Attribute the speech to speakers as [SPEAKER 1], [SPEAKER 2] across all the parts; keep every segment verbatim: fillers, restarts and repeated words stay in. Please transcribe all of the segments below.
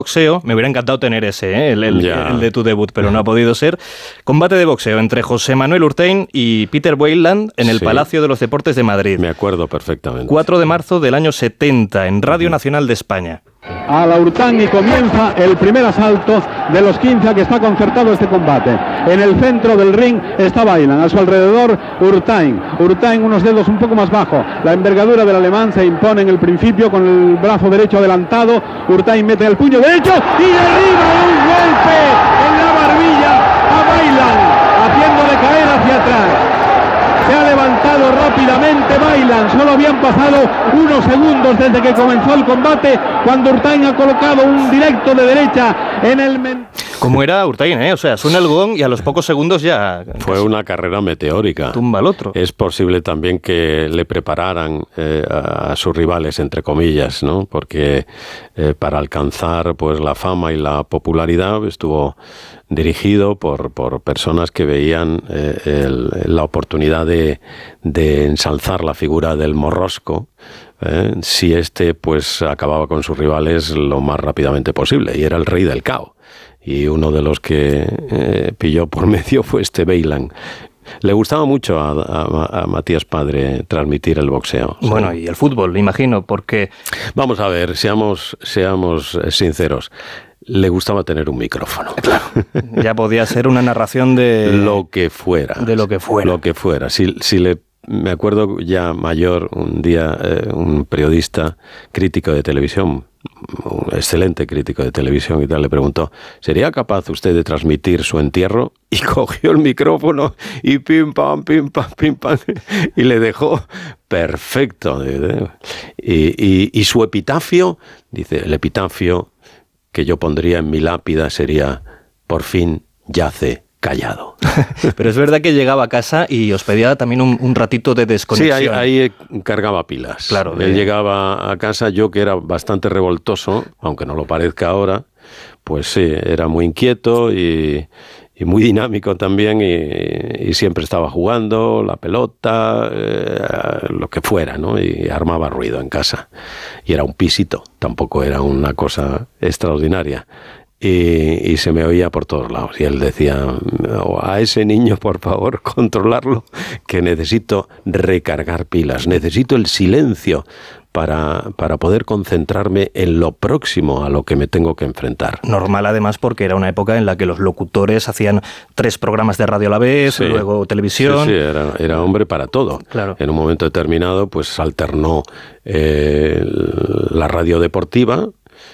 [SPEAKER 1] boxeo, me hubiera encantado tener ese, ¿eh? el, el, el de tu debut, pero no ha podido ser. Combate de boxeo entre José Manuel Urtein y Peter Weyland en el sí. Palacio de los Deportes de Madrid.
[SPEAKER 2] Me acuerdo perfectamente.
[SPEAKER 1] cuatro de marzo del año setenta, en Radio Nacional de España.
[SPEAKER 3] A la Urtein y comienza el primer asalto de los quince a que está concertado este combate. En el centro del ring está Weyland, a su alrededor Urtein. Urtein unos dedos un poco más bajo. La envergadura del alemán se impone en el principio con el brazo derecho adelantado. Urtein mete el puño derecho y derriba un golpe en la barbilla a Weyland, haciéndole caer hacia atrás. Se ha levantado rápidamente Weyland, solo habían pasado unos segundos desde que comenzó el combate cuando Urtein ha colocado un directo de derecha en el... Men-
[SPEAKER 1] ¿Cómo era Urtein, eh? O sea, suena el gong y a los pocos segundos ya...
[SPEAKER 2] Fue una carrera meteórica.
[SPEAKER 1] Tumba al otro.
[SPEAKER 2] Es posible también que le prepararan eh, a, a sus rivales, entre comillas, ¿no? Porque eh, para alcanzar pues la fama y la popularidad estuvo dirigido por, por personas que veían eh, el, la oportunidad de, de ensalzar la figura del morrosco, eh, si este pues acababa con sus rivales lo más rápidamente posible, y era el rey del cao. Y uno de los que eh, pilló por medio fue este Weyland. Le gustaba mucho a, a, a Matías Padre transmitir el boxeo.
[SPEAKER 1] Bueno, ¿sí? Y el fútbol, imagino, porque...
[SPEAKER 2] Vamos a ver, seamos, seamos sinceros. Le gustaba tener un micrófono.
[SPEAKER 1] Claro. Ya podía ser una narración de...
[SPEAKER 2] Lo que fuera.
[SPEAKER 1] De lo que fuera.
[SPEAKER 2] Lo que fuera. Si, si le... Me acuerdo ya mayor, un día, eh, un periodista crítico de televisión, un excelente crítico de televisión y tal, le preguntó, ¿sería capaz usted de transmitir su entierro? Y cogió el micrófono y pim, pam, pim, pam, pim, pam, y le dejó perfecto. Y, y, y su epitafio, dice, el epitafio que yo pondría en mi lápida sería, por fin yace callado.
[SPEAKER 1] Pero es verdad que llegaba a casa y os pedía también un, un ratito de desconexión.
[SPEAKER 2] Sí, ahí, ahí cargaba pilas.
[SPEAKER 1] Claro.
[SPEAKER 2] Él de... llegaba a casa, yo que era bastante revoltoso, aunque no lo parezca ahora, pues sí, era muy inquieto y, y muy dinámico también, y, y siempre estaba jugando, la pelota, eh, lo que fuera, ¿no? Y armaba ruido en casa. Y era un pisito, tampoco era una cosa extraordinaria. Y, y se me oía por todos lados. Y él decía, a ese niño, por favor, controlarlo, que necesito recargar pilas, necesito el silencio para, para poder concentrarme en lo próximo a lo que me tengo que enfrentar.
[SPEAKER 1] Normal, además, porque era una época en la que los locutores hacían tres programas de radio a la vez, sí. Luego televisión.
[SPEAKER 2] Sí, sí, era, era hombre para todo.
[SPEAKER 1] Claro.
[SPEAKER 2] En un momento determinado, pues alternó eh, la radio deportiva,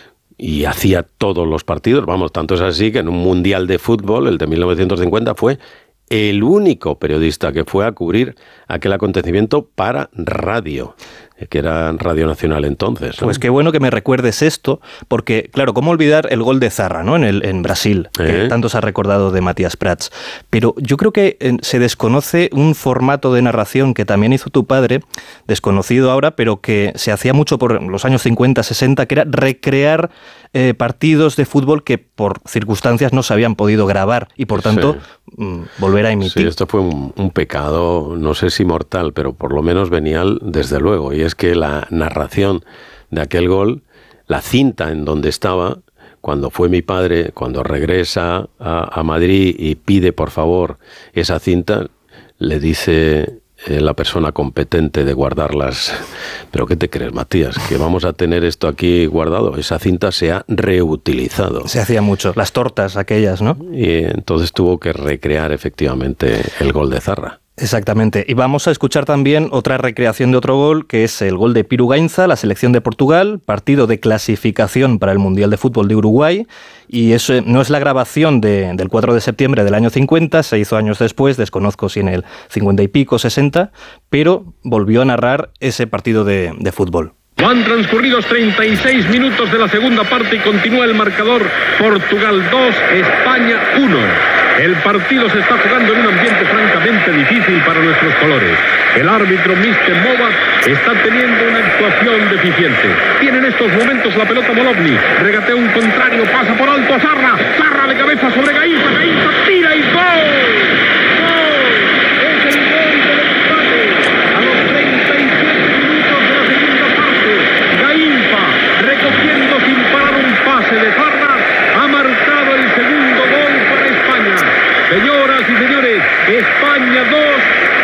[SPEAKER 2] y hacía todos los partidos, vamos, tanto es así que en un mundial de fútbol, el de mil novecientos cincuenta, fue el único periodista que fue a cubrir aquel acontecimiento para radio, que era Radio Nacional entonces, ¿no?
[SPEAKER 1] Pues qué bueno que me recuerdes esto, porque, claro, ¿cómo olvidar el gol de Zarra, ¿no? en, el, en Brasil, ¿Eh? que tanto se ha recordado de Matías Prats? Pero yo creo que eh, se desconoce un formato de narración que también hizo tu padre, desconocido ahora, pero que se hacía mucho por los años cincuenta, sesenta, que era recrear eh, partidos de fútbol que por circunstancias no se habían podido grabar y, por tanto, sí. mmm, volver a emitir.
[SPEAKER 2] Sí, esto fue un, un pecado, no sé si mortal, pero por lo menos venial, desde luego, y es que la narración de aquel gol, la cinta en donde estaba, cuando fue mi padre, cuando regresa a, a Madrid y pide por favor esa cinta, le dice eh, la persona competente de guardarlas, ¿pero qué te crees, Matías? ¿Que vamos a tener esto aquí guardado? Esa cinta se ha reutilizado.
[SPEAKER 1] Se hacía mucho, las tortas aquellas, ¿no?
[SPEAKER 2] Y entonces tuvo que recrear efectivamente el gol de Zarra.
[SPEAKER 1] Exactamente. Y vamos a escuchar también otra recreación de otro gol, que es el gol de Piru Gainza, la selección de Portugal, partido de clasificación para el Mundial de Fútbol de Uruguay. Y eso no es la grabación de, del cuatro de septiembre del año cincuenta, se hizo años después, desconozco si en el cincuenta y pico, sesenta, pero volvió a narrar ese partido de, de fútbol.
[SPEAKER 4] Han transcurrido treinta y seis minutos de la segunda parte y continúa el marcador. Portugal dos, España uno. El partido se está jugando en un ambiente francamente difícil para nuestros colores. El árbitro mister Movat está teniendo una actuación deficiente. Tiene en estos momentos la pelota Molovny. Regatea un contrario, pasa por alto a Zarra. Zarra de cabeza sobre Gainza. Gainza tira y gol. De Zarra, España dos,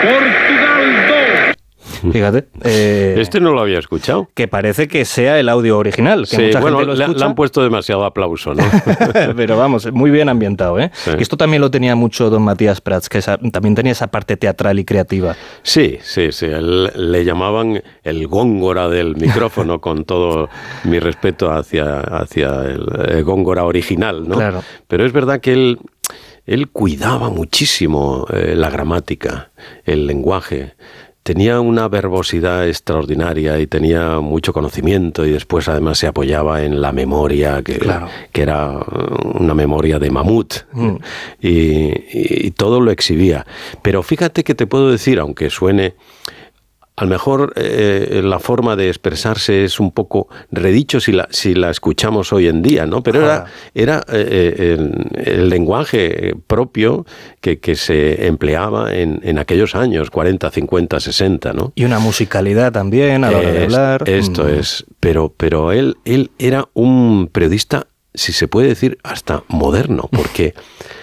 [SPEAKER 4] Portugal dos.
[SPEAKER 1] Fíjate. Eh,
[SPEAKER 2] este no lo había escuchado.
[SPEAKER 1] Que parece que sea el audio original. Que
[SPEAKER 2] sí,
[SPEAKER 1] mucha
[SPEAKER 2] bueno,
[SPEAKER 1] gente lo escucha.
[SPEAKER 2] Le, le han puesto demasiado aplauso, ¿no?
[SPEAKER 1] Pero vamos, muy bien ambientado, ¿eh? Sí. Esto también lo tenía mucho don Matías Prats, que esa, también tenía esa parte teatral y creativa.
[SPEAKER 2] Sí, sí, sí. Él, le llamaban el góngora del micrófono, con todo mi respeto hacia, hacia el, el góngora original, ¿no?
[SPEAKER 1] Claro.
[SPEAKER 2] Pero es verdad que él, él cuidaba muchísimo eh, la gramática, el lenguaje. Tenía una verbosidad extraordinaria y tenía mucho conocimiento, y después además se apoyaba en la memoria, que,
[SPEAKER 1] claro.
[SPEAKER 2] que era una memoria de mamut, mm. y, y, y todo lo exhibía. Pero fíjate que te puedo decir, aunque suene... A lo mejor eh, la forma de expresarse es un poco redicho si la, si la escuchamos hoy en día, ¿no? Pero era, era eh, el, el lenguaje propio que, que se empleaba en, en aquellos años, cuarenta, cincuenta, sesenta, ¿no?
[SPEAKER 1] Y una musicalidad también a la hora de hablar.
[SPEAKER 2] Esto mm. es, pero, pero él, él era un periodista, si se puede decir, hasta moderno, porque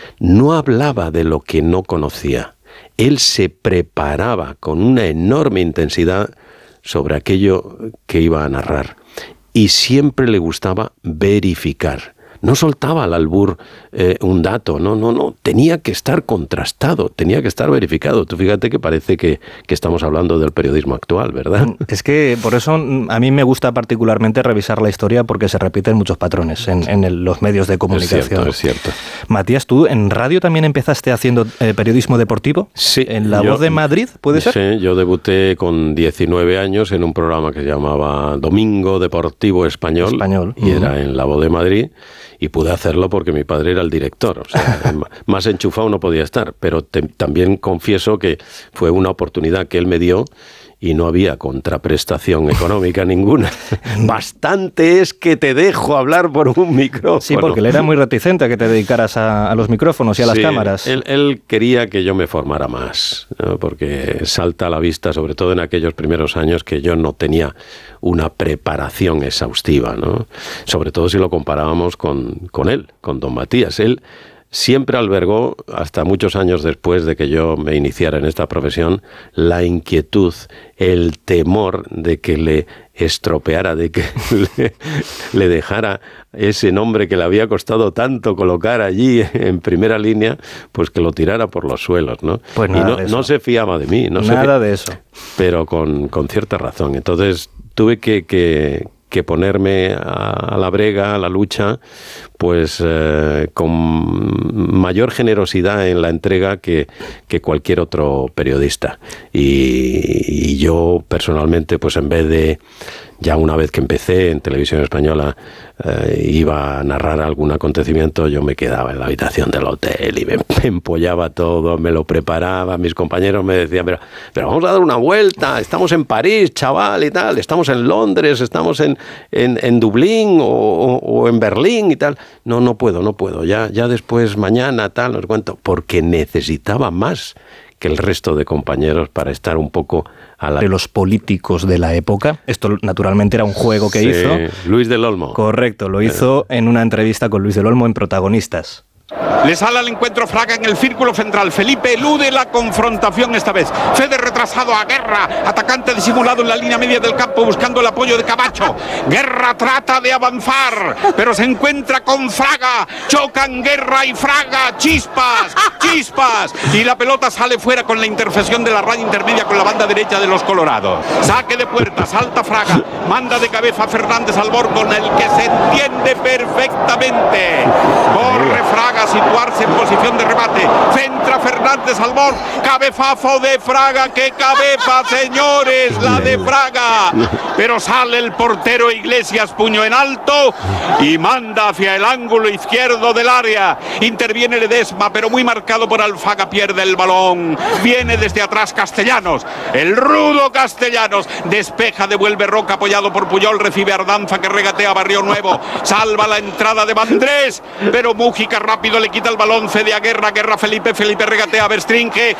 [SPEAKER 2] no hablaba de lo que no conocía. Él se preparaba con una enorme intensidad sobre aquello que iba a narrar, y siempre le gustaba verificar. No soltaba al albur eh, un dato, no, no, no, tenía que estar contrastado, tenía que estar verificado. Tú fíjate que parece que, que estamos hablando del periodismo actual, ¿verdad?
[SPEAKER 1] Es que por eso a mí me gusta particularmente revisar la historia, porque se repiten muchos patrones en, en el, los medios de comunicación.
[SPEAKER 2] Es cierto, es cierto.
[SPEAKER 1] Matías, ¿tú en radio también empezaste haciendo eh, periodismo deportivo?
[SPEAKER 2] Sí.
[SPEAKER 1] ¿En La
[SPEAKER 2] yo,
[SPEAKER 1] Voz de Madrid, puede ser?
[SPEAKER 2] Sí, yo debuté con diecinueve años en un programa que se llamaba Domingo Deportivo Español,
[SPEAKER 1] Español.
[SPEAKER 2] y uh-huh. era en La Voz de Madrid. Y pude hacerlo porque mi padre era el director, o sea, más enchufado no podía estar, pero te, también confieso que fue una oportunidad que él me dio y no había contraprestación económica ninguna. Bastante es que te dejo hablar por un micrófono.
[SPEAKER 1] Sí, porque él era muy reticente a que te dedicaras a, a los micrófonos y a las
[SPEAKER 2] sí,
[SPEAKER 1] cámaras.
[SPEAKER 2] Él, él quería que yo me formara más, ¿no? Porque salta a la vista, sobre todo en aquellos primeros años, que yo no tenía una preparación exhaustiva, ¿no? Sobre todo si lo comparábamos con, con él, con don Matías. Él siempre albergó, hasta muchos años después de que yo me iniciara en esta profesión, la inquietud, el temor de que le estropeara, de que le, le dejara ese nombre que le había costado tanto colocar allí en primera línea, pues que lo tirara por los suelos, ¿no?
[SPEAKER 1] Pues nada
[SPEAKER 2] y no,
[SPEAKER 1] de eso.
[SPEAKER 2] no se fiaba de mí. No
[SPEAKER 1] nada
[SPEAKER 2] se fi-
[SPEAKER 1] de eso.
[SPEAKER 2] Pero con, con cierta razón. Entonces tuve que... que que ponerme a la brega, a la lucha, pues eh, con mayor generosidad en la entrega que, que cualquier otro periodista. Y, y yo personalmente, pues en vez de, ya una vez que empecé en Televisión Española, eh, iba a narrar algún acontecimiento, yo me quedaba en la habitación del hotel y me, me empollaba todo, me lo preparaba, mis compañeros me decían, pero, pero vamos a dar una vuelta, estamos en París, chaval, y tal, estamos en Londres, estamos en, en, en Dublín o, o, o en Berlín y tal. No, no puedo, no puedo, ya, ya después, mañana, tal, no sé cuánto, porque necesitaba más que el resto de compañeros para estar un poco a la...
[SPEAKER 1] De los políticos de la época. Esto naturalmente era un juego que
[SPEAKER 2] sí,
[SPEAKER 1] hizo.
[SPEAKER 2] Luis del Olmo.
[SPEAKER 1] Correcto, lo hizo en una entrevista con Luis del Olmo en Protagonistas.
[SPEAKER 5] Le sale al encuentro Fraga en el círculo central. Felipe elude la confrontación esta vez. Fede retrasado a Guerra. Atacante disimulado en la línea media del campo buscando el apoyo de Camacho. Guerra trata de avanzar, pero se encuentra con Fraga. Chocan Guerra y Fraga. Chispas, chispas. Y la pelota sale fuera con la intercesión de la raya intermedia con la banda derecha de los colorados. Saque de puerta, salta Fraga. Manda de cabeza a Fernández Albor, con el que se entiende perfectamente. Corre Fraga a situarse en posición de remate. Centra Fernández Albor. Cabezazo de Fraga. ¡Qué cabeza, señores! La de Fraga. Pero sale el portero Iglesias, puño en alto, y manda hacia el ángulo izquierdo del área. Interviene Ledesma, pero muy marcado por Alfaga. Pierde el balón. Viene desde atrás Castellanos. El rudo Castellanos. Despeja, devuelve Roca apoyado por Puyol. Recibe Ardanza, que regatea Barrio Nuevo. Salva la entrada de Vandrés, pero Mújica rápido le quita el balón, cede a Guerra, Guerra Felipe, Felipe regatea a Verstringe,